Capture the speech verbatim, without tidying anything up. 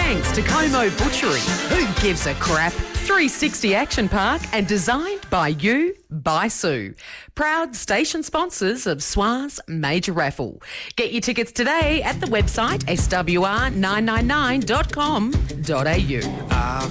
thanks to Como Butchery. Who gives a crap? three sixty Action Park and designed by you, by Sue. Proud station sponsors of S W A's Major Raffle. Get your tickets today at the website s w r nine nine nine dot com dot a u.